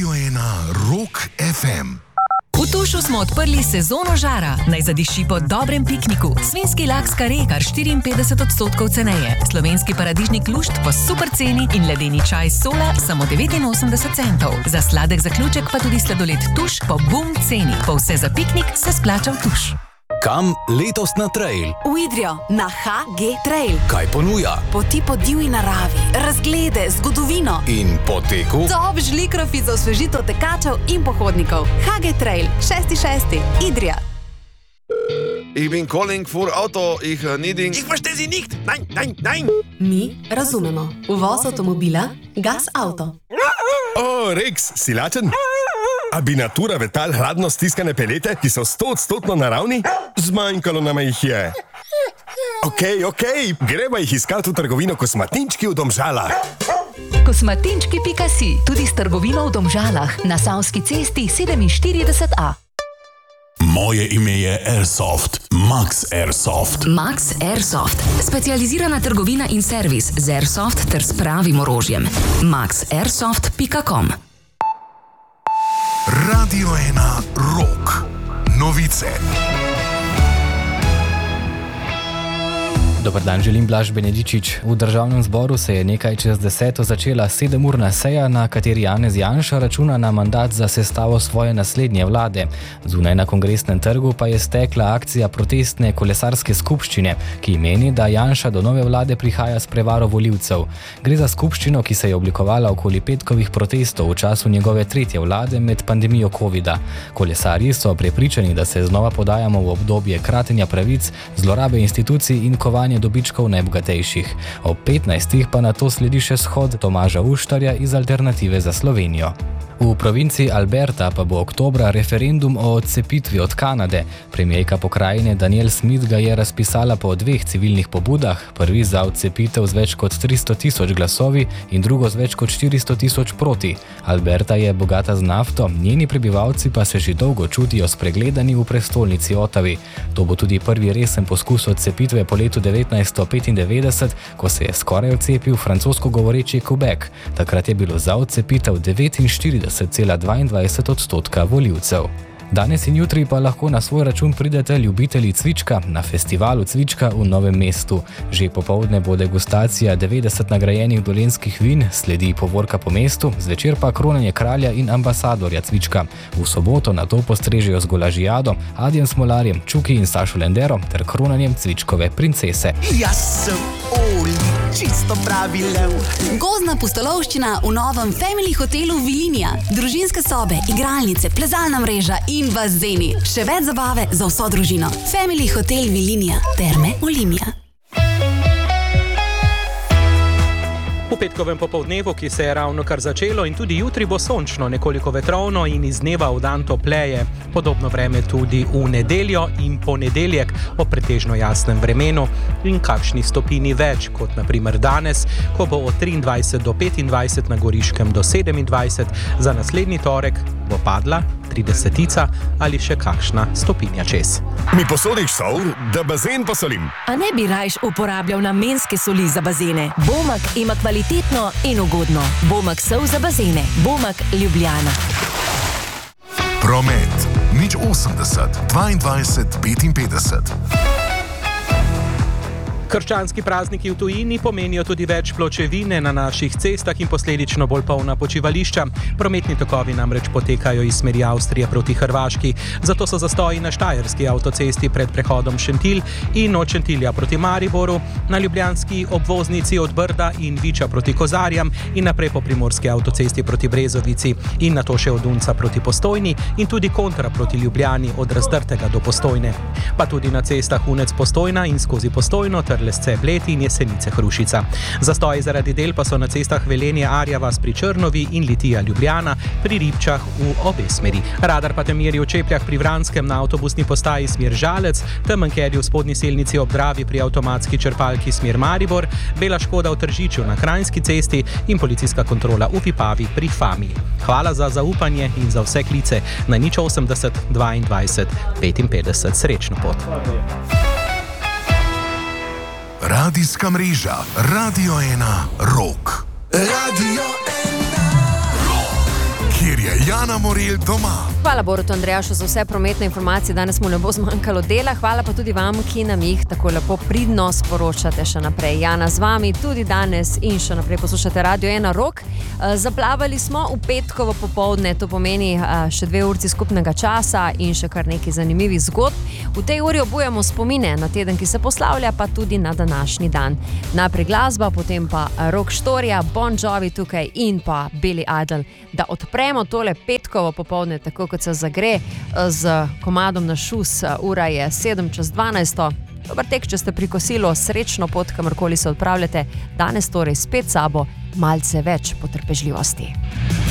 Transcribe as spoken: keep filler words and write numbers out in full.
Radio ena Rock ef em. V Tušu smo odprli sezono žara. Naj zadiši po dobrem pikniku. Svinjski laks kare kar štiriinpetdeset odstotkov ceneje. Slovenski paradižnik lušt po super ceni in ledeni čaj sola samo devetinosemdeset centov. Za sladek zaključek pa tudi sladoled Tuš po bum ceni. Po vse za piknik se splača v Tuš. Kam letos na trail? V Idrijo, na ha ge Trail. Kaj ponuja? Poti po divji naravi, razglede, zgodovino. In po teku? Top žlikrofi za osvežitev tekačev in pohodnikov. ha ge Trail, šesti šesti, Idrija. Ich bin calling for Auto, ich needing... Ich verstehe Sie nicht! Nein, nein, nein! Mi razumemo. Uvoz avtomobila, gas auto. O, Rex, si lačen? A bi natura vetal hladno stiskane pelete, ki so stoodstotno naravni? Zmanjkalo nama jih je. Okej, okay, okej, okay. Gremo jih iskati v trgovino Kosmatinčki v Domžalah. Kosmatinčki pika si, tudi s trgovino v Domžalah, na Savski cesti sedeminštirideset a. Moje ime je Airsoft, Max Airsoft. Max Airsoft, specializirana trgovina in servis z Airsoft ter s pravim orožjem. max airsoft pika com. Radio ena Rock. Novice. Dobar dan, želim Blaž Benedičič. V državnem zboru se je nekaj čez deseto začela sedemurna seja, na kateri Janez Janša računa na mandat za sestavo svoje naslednje vlade. Zunaj na Kongresnem trgu pa je stekla akcija protestne kolesarske skupščine, ki meni, da Janša do nove vlade prihaja s prevaro volivcev. Gre za skupščino, ki se je oblikovala okoli petkovih protestov v času njegove tretje vlade med pandemijo covida. Kolesarji so prepričani, da se znova podajamo v obdobje kratenja pravic, zlorabe institucij in kovanja dobičkov najbogatejših. Ob petnajstih pa na to sledi še shod Tomaža Uštarja iz Alternative za Slovenijo. V provinciji Alberta pa bo oktobra referendum o odcepitvi od Kanade. Premierka pokrajine Danielle Smith ga je razpisala po dveh civilnih pobudah, prvi za odcepitev z več kot tristo tisoč glasovi in drugo z več kot štiristo tisoč proti. Alberta je bogata z nafto, njeni prebivalci pa se že dolgo čutijo spregledani v prestolnici Ottawi. To bo tudi prvi resen poskus odcepitve po letu devetnajststo petindevetdeset, ko se je skoraj odcepil francosko govoreči Quebec. Takrat je bilo za odcepitev devetinštirideset cela dvaindvajset odstotka volivcev. Danes in jutri pa lahko na svoj račun pridete ljubitelji cvička na festivalu cvička v Novem mestu. Že popoldne bo degustacija devetdeset nagrajenih dolenjskih vin, sledi povorka po mestu, zvečer pa kronanje kralja in ambasadorja cvička. V soboto na to postrežejo z golažijado, Adjem Smolarjem, Čuki in Sašo Lendero ter kronanjem cvičkove princese. Jaz sem Oli, čisto pravi lev. Gozdna pustolovščina v novem Family hotelu Vilinija. Družinske sobe, igralnice, plezalna mreža in bazeni. Še več zabave za vso družino. Family hotel Vilinija. Terme Olimija. V petkovem popoldnevu, ki se je ravno kar začelo, in tudi jutri bo sončno, nekoliko vetrovno in iz dneva v dan topleje. Podobno vreme tudi v nedeljo in ponedeljek ob pretežno jasnem vremenu in kakšni stopini več, kot na primer danes, ko bo od triindvajset do petindvajset, na Goriškem do sedemindvajset, za naslednji torek bo padla tridesetica ali še kakšna stopinja čez. Mi posodiš sol, da bazen posolim. A ne bi rajš uporabljal namenske soli za bazene? Bomak ima kvalitetno in ugodno. Bomak sol za bazene. Bomak Ljubljana. Promet. Nič osemdeset, dvaindvajset, petinpetdeset. Krščanski prazniki v tujini pomenijo tudi več pločevine na naših cestah in posledično bolj polna počivališča. Prometni tokovi namreč potekajo iz smeri Avstrije proti Hrvaški, zato so zastoji na štajerski avtocesti pred prehodom Šentilj in od Šentilja proti Mariboru, na ljubljanski obvoznici od Brda in Viča proti Kozarjam in naprej po primorski avtocesti proti Brezovici in nato še od Unca proti Postojni in tudi kontra proti Ljubljani od Razdrtega do Postojne. Pa tudi na cestah Unec Postojna in skozi Postojno ter Lesce Bled in Jesenice Hrušica. Zastoji zaradi del pa so na cestah Velenje Arjavas pri Črnovi in Litija Ljubljana pri Ribčah v obe smeri. Radar pa te meri v Čepljah pri Vranskem na avtobusni postaji smer Žalec, Temenkerju v spodnji selnici ob Dravi pri avtomatski črpalki smer Maribor, bela škoda v Tržiču na Kranjski cesti in policijska kontrola v Vipavi pri Fami. Hvala za zaupanje in za vse klice na nič osemdeset, dvaindvajset, petinpetdeset. Srečno pot. Radijska mreža Radio ena Rock. Radio ena Rock. Kjer je Jana Morel doma. Hvala Borutu Andrejašu za vse prometne informacije, danes mu ne bo zmanjkalo dela. Hvala pa tudi vam, ki nam jih tako lepo pridno sporočate še naprej. Jana z vami tudi danes in še naprej poslušate Radio ena Rock. Zaplavali smo v petkovo popoldne, to pomeni še dve urci skupnega časa in še kar nekaj zanimivih zgodb. V tej uri obujamo spomine na teden, ki se poslavlja, pa tudi na današnji dan. Najprej glasba, potem pa rock štorija, Bon Jovi tukaj in pa Billy Idol. Da odpremo tole petkovo popoldne, tako kot se zagre z komadom na šus. Ura je sedem čez dvanajsto. Dober tek, če ste pri kosilu, srečno pot, kamorkoli se odpravljate. Danes torej spet sabo malce več potrpežljivosti.